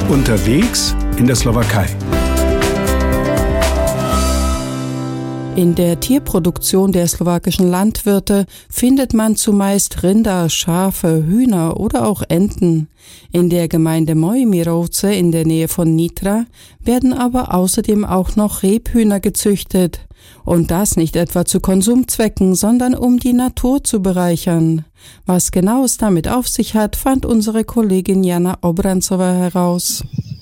Unterwegs in der Slowakei. In der Tierproduktion der slowakischen Landwirte findet man zumeist Rinder, Schafe, Hühner oder auch Enten. In der Gemeinde Mojmirovce in der Nähe von Nitra werden aber außerdem auch noch Rebhühner gezüchtet. Und das nicht etwa zu Konsumzwecken, sondern um die Natur zu bereichern. Was genau es damit auf sich hat, fand unsere Kollegin Jana Obranzova heraus.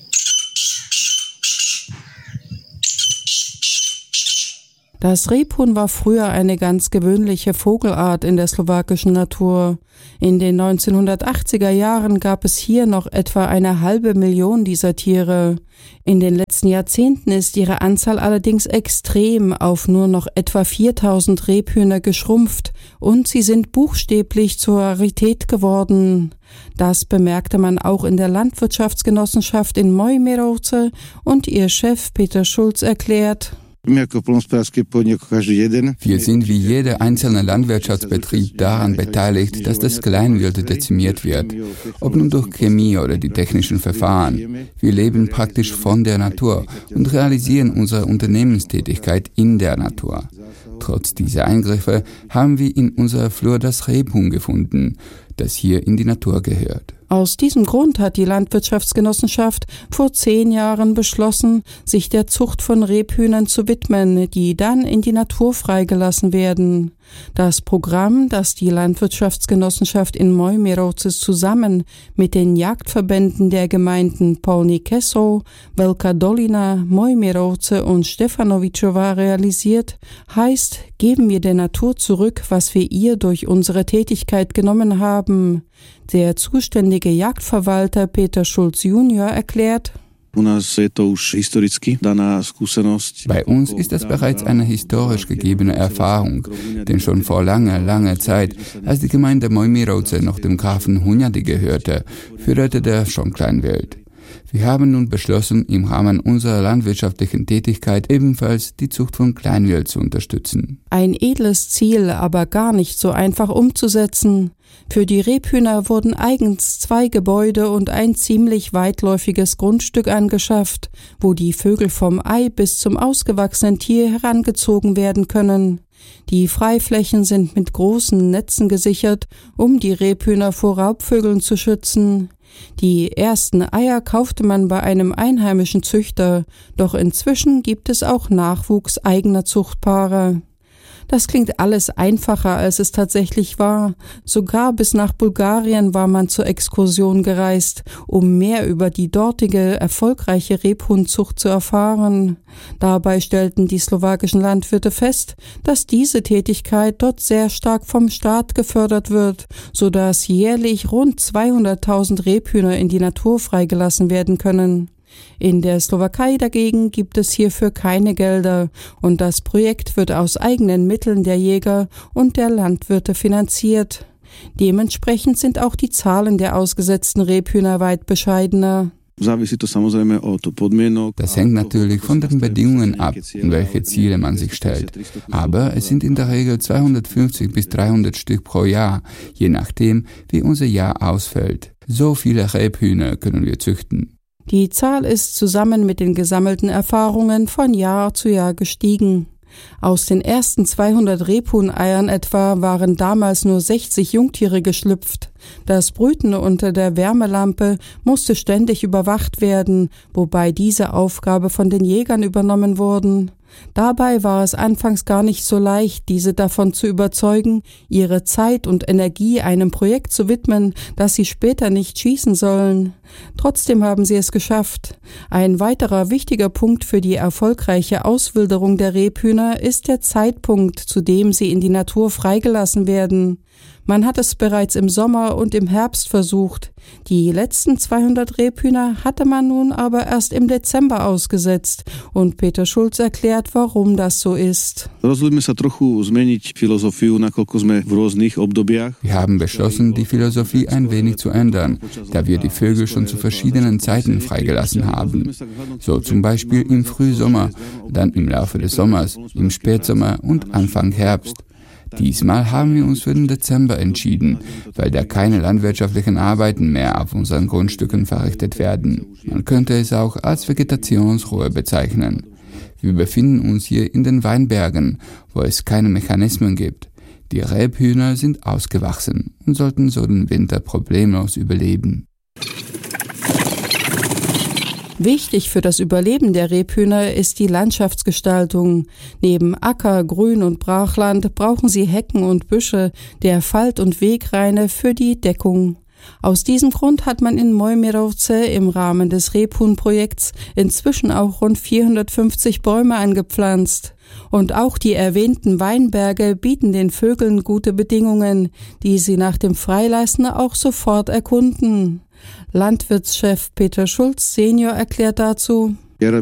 Das Rebhuhn war früher eine ganz gewöhnliche Vogelart in der slowakischen Natur. In den 1980er Jahren gab es hier noch etwa 500.000 dieser Tiere. In den letzten Jahrzehnten ist ihre Anzahl allerdings extrem auf nur noch etwa 4.000 Rebhühner geschrumpft und sie sind buchstäblich zur Rarität geworden. Das bemerkte man auch in der Landwirtschaftsgenossenschaft in Mojmirovce und ihr Chef Peter Schulz erklärt: Wir sind wie jeder einzelne Landwirtschaftsbetrieb daran beteiligt, dass das Kleinwild dezimiert wird, ob nun durch Chemie oder die technischen Verfahren. Wir leben praktisch von der Natur und realisieren unsere Unternehmenstätigkeit in der Natur. Trotz dieser Eingriffe haben wir in unserer Flur das Rebhuhn gefunden, das hier in die Natur gehört. Aus diesem Grund hat die Landwirtschaftsgenossenschaft vor 10 Jahren beschlossen, sich der Zucht von Rebhühnern zu widmen, die dann in die Natur freigelassen werden. Das Programm, das die Landwirtschaftsgenossenschaft in Mojmirovce zusammen mit den Jagdverbänden der Gemeinden Polní Keso, Velká Dolina, Mojmirovce und Štefanovičova realisiert, heißt: Geben wir der Natur zurück, was wir ihr durch unsere Tätigkeit genommen haben. Der zuständige Jagdverwalter Peter Schulz Junior erklärt: Bei uns ist das bereits eine historisch gegebene Erfahrung, denn schon vor langer Zeit, als die Gemeinde Mojmirovce noch dem Grafen Hunyady gehörte, führte der schon Kleinwild. Wir haben nun beschlossen, im Rahmen unserer landwirtschaftlichen Tätigkeit ebenfalls die Zucht von Kleinwild zu unterstützen. Ein edles Ziel, aber gar nicht so einfach umzusetzen. Für die Rebhühner wurden eigens 2 Gebäude und ein ziemlich weitläufiges Grundstück angeschafft, wo die Vögel vom Ei bis zum ausgewachsenen Tier herangezogen werden können. Die Freiflächen sind mit großen Netzen gesichert, um die Rebhühner vor Raubvögeln zu schützen. Die ersten Eier kaufte man bei einem einheimischen Züchter, doch inzwischen gibt es auch Nachwuchs eigener Zuchtpaare. Das klingt alles einfacher, als es tatsächlich war. Sogar bis nach Bulgarien war man zur Exkursion gereist, um mehr über die dortige erfolgreiche Rebhuhnzucht zu erfahren. Dabei stellten die slowakischen Landwirte fest, dass diese Tätigkeit dort sehr stark vom Staat gefördert wird, sodass jährlich rund 200.000 Rebhühner in die Natur freigelassen werden können. In der Slowakei dagegen gibt es hierfür keine Gelder und das Projekt wird aus eigenen Mitteln der Jäger und der Landwirte finanziert. Dementsprechend sind auch die Zahlen der ausgesetzten Rebhühner weit bescheidener. Das hängt natürlich von den Bedingungen ab, und welche Ziele man sich stellt. Aber es sind in der Regel 250 bis 300 Stück pro Jahr, je nachdem, wie unser Jahr ausfällt. So viele Rebhühner können wir züchten. Die Zahl ist zusammen mit den gesammelten Erfahrungen von Jahr zu Jahr gestiegen. Aus den ersten 200 Rebhuhneiern etwa waren damals nur 60 Jungtiere geschlüpft. Das Brüten unter der Wärmelampe musste ständig überwacht werden, wobei diese Aufgabe von den Jägern übernommen wurde. Dabei war es anfangs gar nicht so leicht, diese davon zu überzeugen, ihre Zeit und Energie einem Projekt zu widmen, das sie später nicht schießen sollen. Trotzdem haben sie es geschafft. Ein weiterer wichtiger Punkt für die erfolgreiche Auswilderung der Rebhühner ist der Zeitpunkt, zu dem sie in die Natur freigelassen werden. Man hat es bereits im Sommer und im Herbst versucht. Die letzten 200 Rebhühner hatte man nun aber erst im Dezember ausgesetzt und Peter Schulz erklärt, warum das so ist. Wir haben beschlossen, die Philosophie ein wenig zu ändern, da wir die Vögel schon zu verschiedenen Zeiten freigelassen haben. So zum Beispiel im Frühsommer, dann im Laufe des Sommers, im Spätsommer und Anfang Herbst. Diesmal haben wir uns für den Dezember entschieden, weil da keine landwirtschaftlichen Arbeiten mehr auf unseren Grundstücken verrichtet werden. Man könnte es auch als Vegetationsruhe bezeichnen. Wir befinden uns hier in den Weinbergen, wo es keine Mechanismen gibt. Die Rebhühner sind ausgewachsen und sollten so den Winter problemlos überleben. Wichtig für das Überleben der Rebhühner ist die Landschaftsgestaltung. Neben Acker, Grün und Brachland brauchen sie Hecken und Büsche, der Falt- und Wegreine für die Deckung. Aus diesem Grund hat man in Mojmirovce im Rahmen des Rebhuhnprojekts inzwischen auch rund 450 Bäume angepflanzt. Und auch die erwähnten Weinberge bieten den Vögeln gute Bedingungen, die sie nach dem Freilassen auch sofort erkunden. Landwirtschef Peter Schulz Senior erklärt dazu: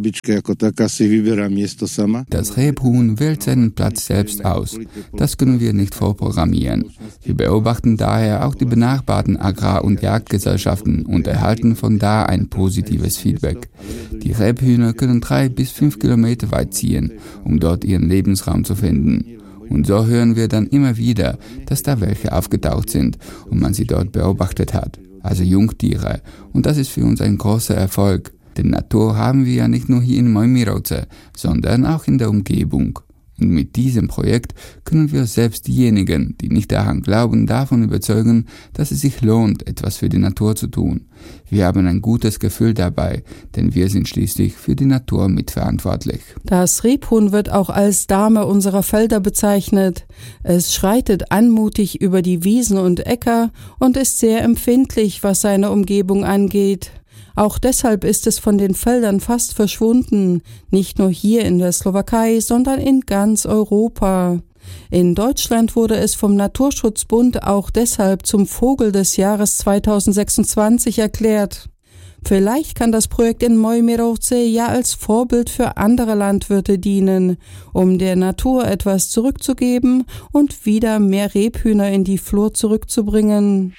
Das Rebhuhn wählt seinen Platz selbst aus. Das können wir nicht vorprogrammieren. Wir beobachten daher auch die benachbarten Agrar- und Jagdgesellschaften und erhalten von da ein positives Feedback. Die Rebhühner können 3 bis 5 Kilometer weit ziehen, um dort ihren Lebensraum zu finden. Und so hören wir dann immer wieder, dass da welche aufgetaucht sind und man sie dort beobachtet hat. Also Jungtiere. Und das ist für uns ein großer Erfolg. Denn Natur haben wir ja nicht nur hier in Mojmirovce, sondern auch in der Umgebung. Und mit diesem Projekt können wir selbst diejenigen, die nicht daran glauben, davon überzeugen, dass es sich lohnt, etwas für die Natur zu tun. Wir haben ein gutes Gefühl dabei, denn wir sind schließlich für die Natur mitverantwortlich. Das Rebhuhn wird auch als Dame unserer Felder bezeichnet. Es schreitet anmutig über die Wiesen und Äcker und ist sehr empfindlich, was seine Umgebung angeht. Auch deshalb ist es von den Feldern fast verschwunden, nicht nur hier in der Slowakei, sondern in ganz Europa. In Deutschland wurde es vom Naturschutzbund auch deshalb zum Vogel des Jahres 2026 erklärt. Vielleicht kann das Projekt in Mojmirovce ja als Vorbild für andere Landwirte dienen, um der Natur etwas zurückzugeben und wieder mehr Rebhühner in die Flur zurückzubringen.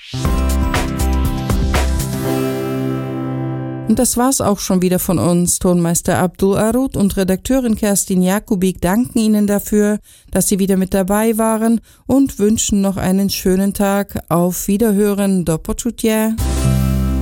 Und das war's auch schon wieder von uns. Tonmeister Abdul Arut und Redakteurin Kerstin Jakubik danken Ihnen dafür, dass Sie wieder mit dabei waren und wünschen noch einen schönen Tag. Auf Wiederhören. Do počutia.